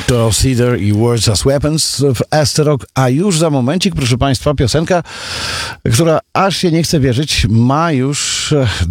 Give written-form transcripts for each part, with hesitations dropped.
To Cedar i Words as Weapons w S-Rock, a już za momencik, proszę Państwa, piosenka, która aż się nie chce wierzyć, ma już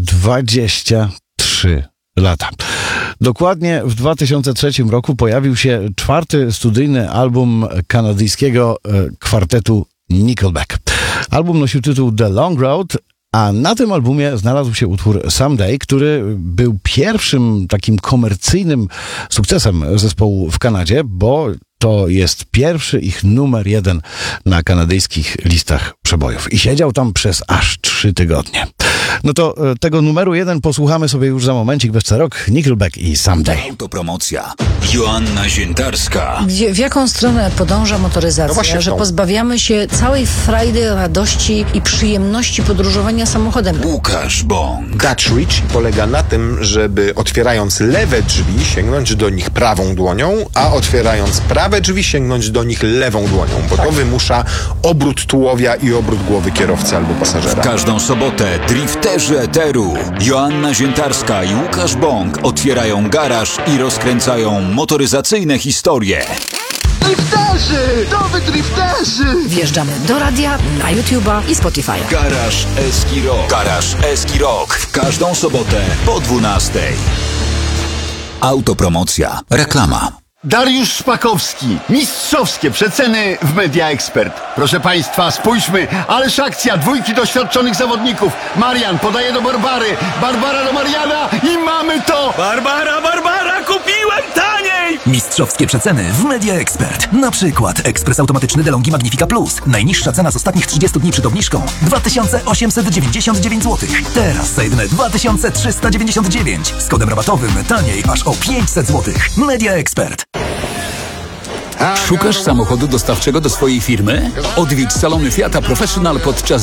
23 lata. Dokładnie w 2003 roku pojawił się 4. studyjny album kanadyjskiego kwartetu Nickelback. Album nosił tytuł The Long Road, a na tym albumie znalazł się utwór Someday, który był pierwszym takim komercyjnym sukcesem zespołu w Kanadzie, bo to jest pierwszy ich numer 1 na kanadyjskich listach przebojów. I siedział tam przez aż 3 tygodnie. No to tego numeru 1 posłuchamy sobie już za momencik w SC-Rock, Nickelback i Someday. Autopromocja. Joanna Ziętarska. W jaką stronę podąża motoryzacja, że pozbawiamy się całej frajdy, radości i przyjemności podróżowania samochodem. Łukasz Bąk. Dutch Reach polega na tym, żeby otwierając lewe drzwi sięgnąć do nich prawą dłonią, a otwierając prawe drzwi sięgnąć do nich lewą dłonią, bo to wymusza obrót tułowia i obrót głowy kierowcy albo pasażera. Każdą sobotę drifterzy eteru Joanna Ziętarska i Łukasz Bąk otwierają garaż i rozkręcają motoryzacyjne historie. Drifterzy! Nowy drifterzy! Wjeżdżamy do radia, na YouTube'a i Spotify'a. Garaż Eski Rock. Garaż Eski Rock. W każdą sobotę po 12:00. Autopromocja. Reklama. Dariusz Szpakowski. Mistrzowskie przeceny w Media Expert. Proszę Państwa, spójrzmy. Ależ akcja, 2 doświadczonych zawodników. Marian podaje do Barbary. Barbara do Mariana i mamy to! Barbara, kupiłem taniej! Mistrzowskie przeceny w Media Expert. Na przykład ekspres automatyczny DeLonghi Magnifica Plus. Najniższa cena z ostatnich 30 dni przed obniżką 2899 zł. Teraz za jedyne 2399. Z kodem rabatowym taniej aż o 500 zł. Media Expert. Szukasz samochodu dostawczego do swojej firmy? Odwiedź salony Fiata Professional podczas